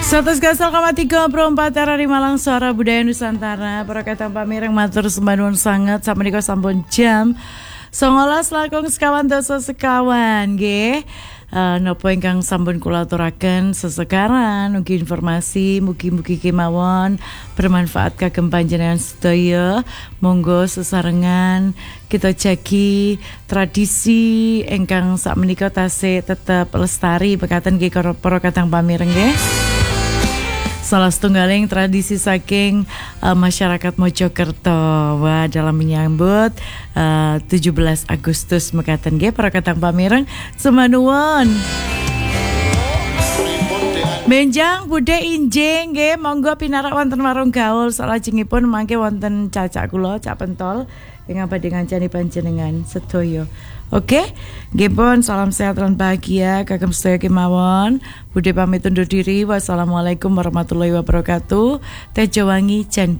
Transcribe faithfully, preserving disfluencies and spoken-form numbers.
seratus koma tiga puluh empat R R I Malang, Suara Budaya Nusantara. Para kata pamireng matur sembah nuwun sanget sapunika sampun jam songolas langkung sekawan doso sekawan nggih. Uh, Nopo ingkang sampun kula aturaken sesekaran ugi informasi mugi-mugi kemawon bermanfaat kagem panjenengan sedaya. Monggo sesarengan kita jagi tradisi ingkang sakmenika tasih tetep lestari pekaten nggih para katang pamireng nggih. Salah setunggaling tradisi saking uh, masyarakat Mojokerto. Wah, dalam menyambut uh, tujuh belas Agustus mekaten nggih para katang pamireng semanuwun. Benjang budhe injing nggih, monggo pinarak wonten warung gaul salajengipun mangke wonten cacak kula Cak Pentol ingkang badhe ngancani panjenengan sedaya. Oke, nggih pun salam sehat dan bahagia kagem sedaya kemawon. Budhe pamit undur diri. Wassalamualaikum warahmatullahi wabarakatuh. Tejo wangi jan